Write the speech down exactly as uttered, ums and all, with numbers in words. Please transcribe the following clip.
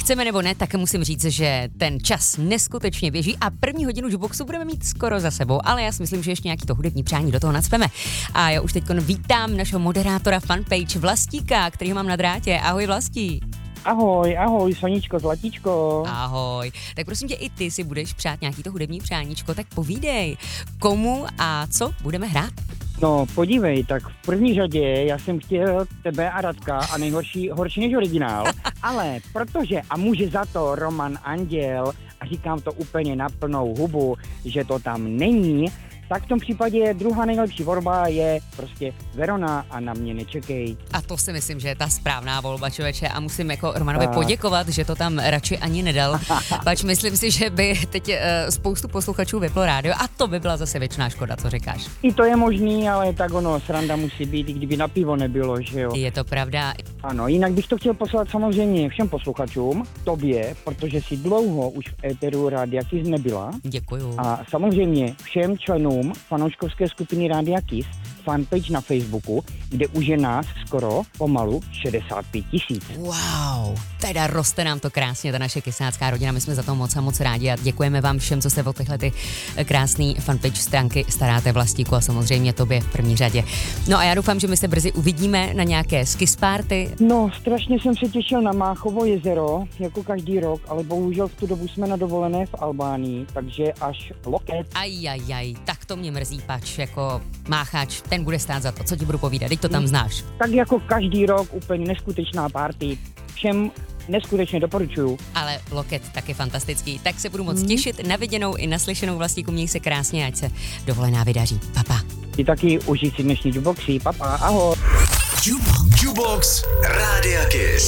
chceme nebo ne, tak musím říct, že ten čas neskutečně běží a první hodinu jukeboxu budeme mít skoro za sebou, ale já si myslím, že ještě nějaký to hudební přání do toho nacpeme. A já už teď vítám našeho moderátora fanpage Vlastíka, který ho mám na drátě. Ahoj Vlastí. Ahoj, ahoj, Soničko, Zlatíčko. Ahoj. Tak prosím tě, i ty si budeš přát nějaký to hudební přáníčko, tak povídej, komu a co budeme hrát? No, podívej, tak v první řadě já jsem chtěl tebe a Radka a nejhorší, horší než originál, ale protože, a může za to Roman Anděl, a říkám to úplně na plnou hubu, že to tam není, tak v tom případě druhá nejlepší volba je prostě Verona a Na mě nečekej. A to si myslím, že je ta správná volba, člověče, a musím jako Romanovi tak poděkovat, že to tam radši ani nedal, pač myslím si, že by teď uh, spoustu posluchačů vyplo rádio a to by byla zase věčná škoda, co říkáš. I to je možný, ale tak ono, sranda musí být, i kdyby na pivo nebylo, že jo. Je to pravda. Ano, jinak bych to chtěl poslat samozřejmě všem posluchačům, tobě, protože si dlouho už v éteru Rádia Kiss nebyla. Děkuju. A samozřejmě všem členům fanouškovské skupiny Rádia Kiss fanpage na Facebooku, kde už je nás skoro pomalu šedesát pět tisíc. Wow, teda roste nám to krásně, ta naše kysácká rodina, my jsme za to moc a moc rádi a děkujeme vám všem, co se o tyhle ty krásný fanpage stránky staráte, Vlastíku, a samozřejmě tobě v první řadě. No a já doufám, že my se brzy uvidíme na nějaké skis party. No, strašně jsem se těšil na Máchovo jezero, jako každý rok, ale bohužel v tu dobu jsme na dovolené v Albánii, takže až loket. Ajajaj, tak to mě mrzí, pač, jako Máchač, ten bude stát za to, co ti budu povídat, teď to tam znáš. Tak jako každý rok úplně neskutečná party, všem neskutečně doporučuju. Ale loket taky fantastický, tak se budu moc mm. těšit na viděnou i naslyšenou, Vlastíku, měj se krásně, ať se dovolená vydaří. Papa. Ty taky užij si dnešní jukeboxy, papa, ahoj. Jukebox Rádia Kiss.